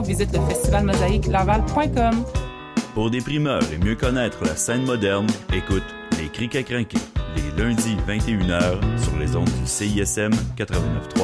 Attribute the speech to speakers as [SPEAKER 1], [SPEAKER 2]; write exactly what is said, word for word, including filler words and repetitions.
[SPEAKER 1] Visite le festival mosaïque laval point com.
[SPEAKER 2] Pour des primeurs et mieux connaître la scène moderne, écoute Les Crics à crinquer, les lundis vingt et une heures sur les ondes du C I S M quatre-vingt-neuf point trois.